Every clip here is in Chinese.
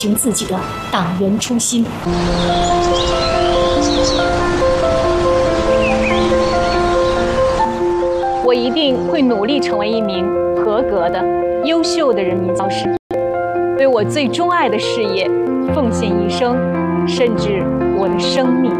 寻自己的党员初心。 我一定会努力成为一名合格的、优秀的人民教师，为我最钟爱的事业奉献一生，甚至我的生命。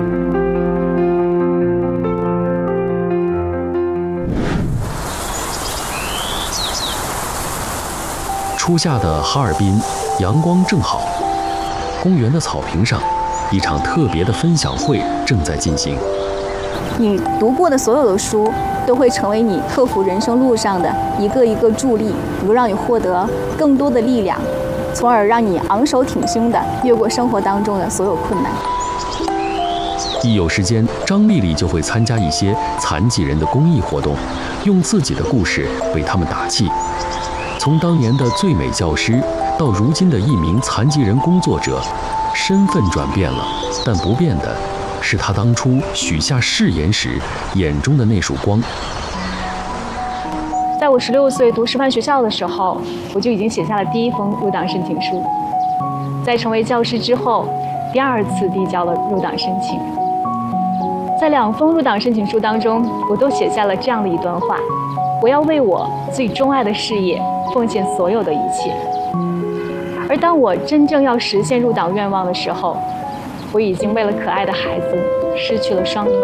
初夏的哈尔滨，阳光正好，公园的草坪上，一场特别的分享会正在进行。 你读过的所有的书，都会成为你克服人生路上的一个一个助力，能够让你获得更多的力量，从而让你昂首挺胸地越过生活当中的所有困难。 一有时间，张丽丽就会参加一些残疾人的公益活动，用自己的故事为他们打气。从当年的最美教师，到如今的一名残疾人工作者，身份转变了，但不变的是她当初许下誓言时眼中的那束光。 在我16岁读师范学校的时候，我就已经写下了第一封入党申请书。在成为教师之后，第2次递交了入党申请。在2封入党申请书当中，我都写下了这样的一段话：我要为我最钟爱的事业奉献所有的一切。而当我真正要实现入党愿望的时候，我已经为了可爱的孩子失去了双腿。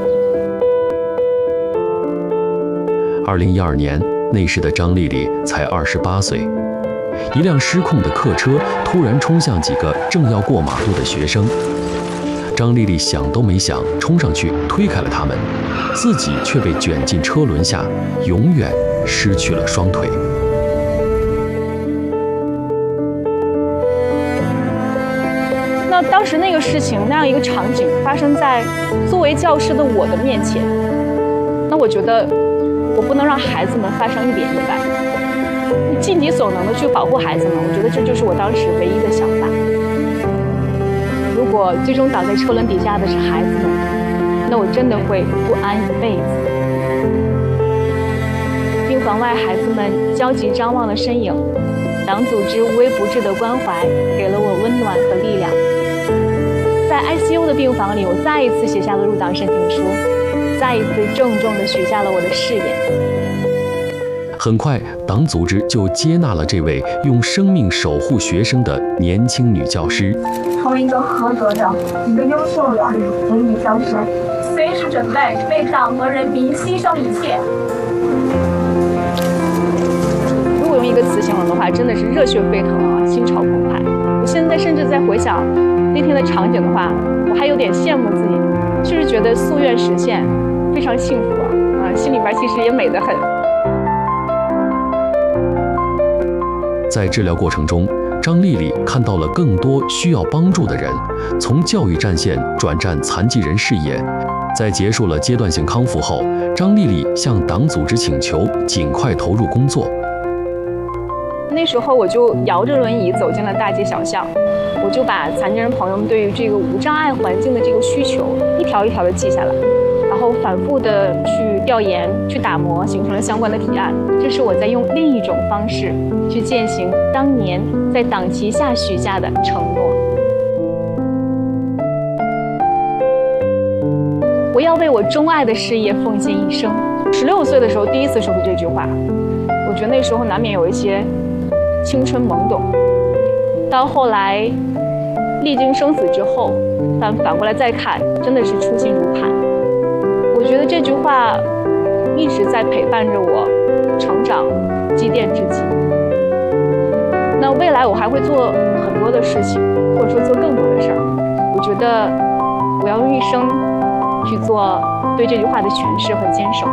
2012年，那时的张丽丽才28岁，一辆失控的客车突然冲向几个正要过马路的学生。张丽丽想都没想，冲上去推开了他们，自己却被卷进车轮下，永远失去了双腿。 那当时那个事情，那样一个场景发生在作为教师的我的面前，那我觉得我不能让孩子们发生一点意外，尽己所能的去保护孩子们，我觉得这就是我当时唯一的想法。如果最终倒在车轮底下的是孩子们，那我真的会不安一辈子。病房外孩子们焦急张望的身影，党组织无微不至的关怀给了我温暖和力量。在 ICU 的病房里，我再一次写下了入党申请书，再一次郑重地许下了我的誓言。 很快，党组织就接纳了这位用生命守护学生的年轻女教师。 成为一个合格的、一个优秀的人民教师，随时准备为党和人民牺牲一切。 如果用一个词形容的话，真的是热血沸腾啊，心潮澎湃。我现在甚至在回想那天的场景的话，我还有点羡慕自己，就是觉得夙愿实现，非常幸福啊，心里边其实也美得很。 在治疗过程中，张丽丽看到了更多需要帮助的人，从教育战线转战残疾人事业。在结束了阶段性康复后，张丽丽向党组织请求尽快投入工作。 那时候我就摇着轮椅走进了大街小巷，我就把残疾人朋友们对于这个无障碍环境的这个需求一条一条的记下来，然后反复的去调研、去打磨，形成了相关的提案。这是我在用另一种方式去践行当年在党旗下许下的承诺。我要为我钟爱的事业奉献一生。16岁的时候第一次说出这句话，我觉得那时候难免有一些青春懵懂。到后来历经生死之后，但反过来再看，真的是初心如磐。我觉得这句话一直在陪伴着我成长、积淀至今。那未来我还会做很多的事情，或者说做更多的事儿。我觉得我要用一生去做对这句话的诠释和坚守。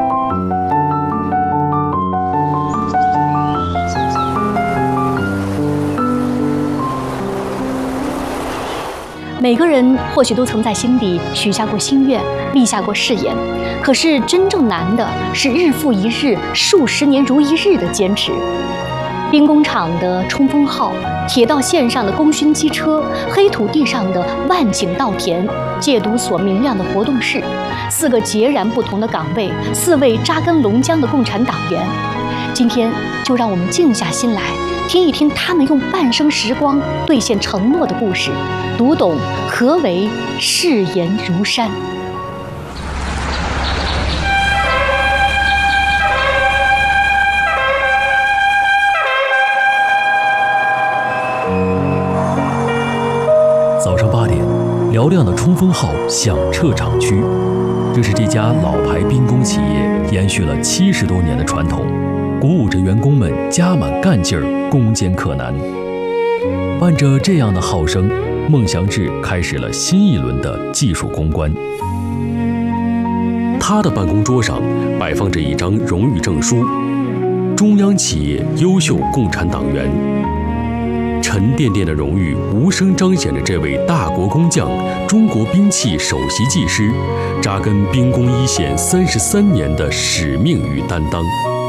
每个人或许都曾在心底许下过心愿，立下过誓言，可是真正难的是日复一日、数十年如一日的坚持。兵工厂的冲锋号，铁道线上的功勋机车，黑土地上的万顷稻田，戒毒所明亮的活动室，4个截然不同的岗位，4位扎根龙江的共产党员。今天就让我们静下心来， 听一听他们用半生时光兑现承诺的故事，读懂何为誓言如山。 早上8点，嘹亮的冲锋号响彻厂区。这是这家老牌兵工企业延续了70多年的传统，鼓舞着员工们加满干劲儿，攻坚克难。伴着这样的号声，孟祥志开始了新一轮的技术攻关。他的办公桌上摆放着一张荣誉证书，中央企业优秀共产党员。沉甸甸的荣誉无声彰显着这位大国工匠、中国兵器首席技师扎根兵工一线33年的使命与担当。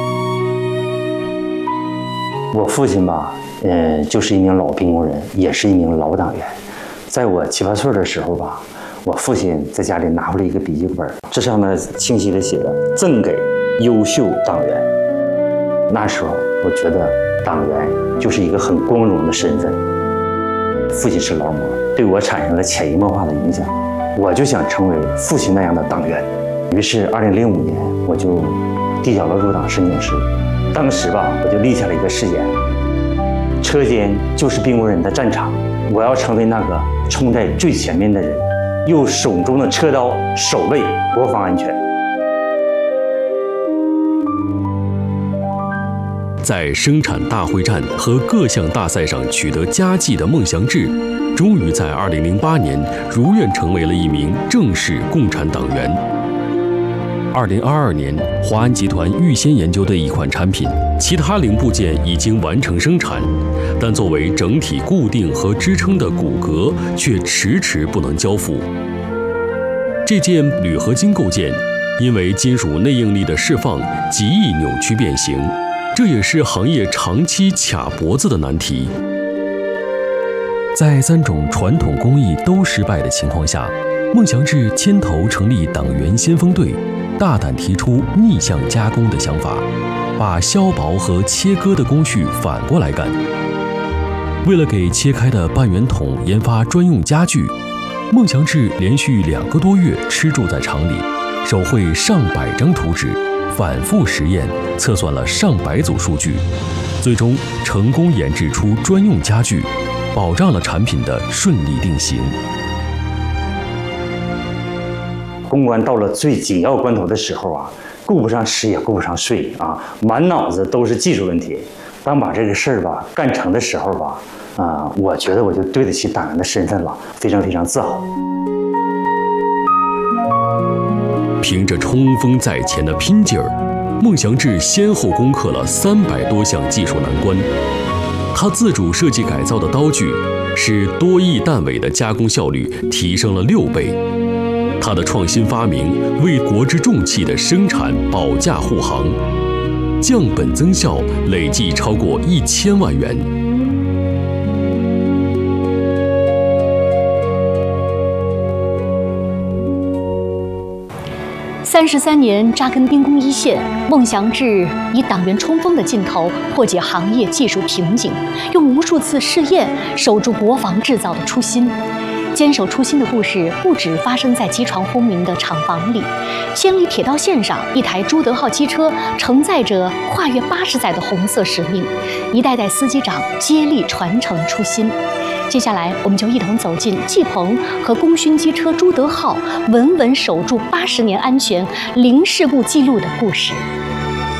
我父亲吧，就是一名老兵工人，也是一名老党员。在我7、8岁的时候吧，我父亲在家里拿回了一个笔记本，这上面清晰地写着“赠给优秀党员”。那时候我觉得党员就是一个很光荣的身份。父亲是劳模，对我产生了潜移默化的影响。我就想成为父亲那样的党员。于是2005年，我就递交了入党申请书。当时吧，我就立下了一个誓言：车间就是兵工人的战场，我要成为那个冲在最前面的人，用手中的车刀守卫国防安全。 在生产大会战和各项大赛上取得佳绩的孟祥志，终于在2008年如愿成为了一名正式共产党员。2022年，华安集团预先研究的一款产品，其他零部件已经完成生产，但作为整体固定和支撑的骨骼却迟迟不能交付。这件铝合金构件因为金属内应力的释放，极易扭曲变形，这也是行业长期卡脖子的难题。在3种传统工艺都失败的情况下，孟祥志牵头成立党员先锋队，大胆提出逆向加工的想法，把削薄和切割的工序反过来干。为了给切开的半圆筒研发专用家具，孟祥志连续2个多月吃住在厂里，手绘上百张图纸，反复实验，测算了上百组数据，最终成功研制出专用家具，保障了产品的顺利定型。 公关到了最紧要关头的时候啊，顾不上吃也顾不上睡啊，满脑子都是技术问题。当把这个事儿吧干成的时候吧，我觉得我就对得起党员的身份了，非常非常自豪。 凭着冲锋在前的拼劲儿，孟祥志先后攻克了300多项技术难关。他自主设计改造的刀具，使多翼弹尾的加工效率提升了6倍。他的创新发明为国之重器的生产保驾护航，降本增效累计超过1000万元。 33年扎根兵工一线，孟祥志以党员冲锋的劲头破解行业技术瓶颈，用无数次试验守住国防制造的初心。坚守初心的故事不止发生在机床轰鸣的厂房里，千里铁道线上，一台朱德号机车承载着跨越80载的红色使命，一代代司机长接力传承初心。接下来，我们就一同走进季鹏和功勋机车朱德号稳稳守住80年安全、零事故记录的故事。